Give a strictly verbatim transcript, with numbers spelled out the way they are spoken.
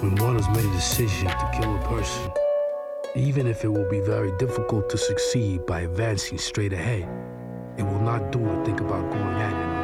When one has made a decision to kill a person, even if it will be very difficult to succeed by advancing straight ahead, it will not do to think about going at it